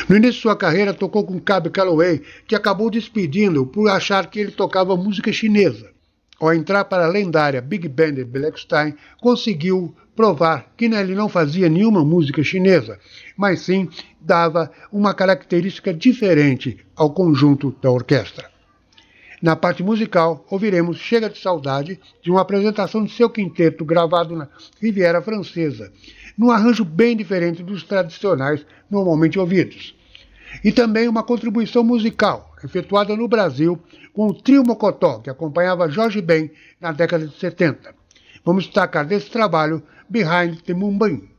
No início de sua carreira, tocou com Cab Calloway, que acabou despedindo-o por achar que ele tocava música chinesa. Ao entrar para a lendária Big Band de Blackstein, conseguiu provar que ele não fazia nenhuma música chinesa, mas sim dava uma característica diferente ao conjunto da orquestra. Na parte musical, ouviremos Chega de Saudade, de uma apresentação de seu quinteto gravado na Riviera Francesa, num arranjo bem diferente dos tradicionais normalmente ouvidos. E também uma contribuição musical, efetuada no Brasil, com o Trio Mocotó, que acompanhava Jorge Ben na década de 70. Vamos destacar desse trabalho Behind the Moonbeam.